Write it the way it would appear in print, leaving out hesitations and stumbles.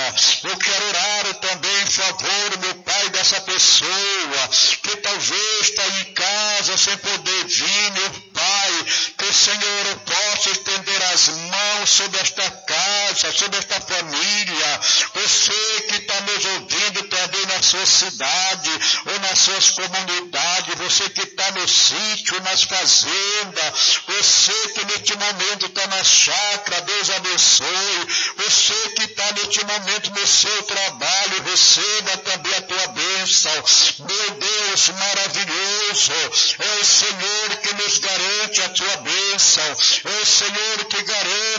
Eu quero orar também em favor, meu Pai, dessa pessoa que talvez está em casa sem poder vir, meu Pai, que, Senhor, possa estender as mãos sobre esta casa, sobre esta família. Você que está nos ouvindo também na sua cidade ou nas suas comunidades, você que está no sítio, nas fazendas, você que neste momento está na chácara, Deus abençoe. Você que está neste momento no seu trabalho, receba também a tua bênção. Meu Deus maravilhoso, é o Senhor que nos garante a tua bênção, é o Senhor que garante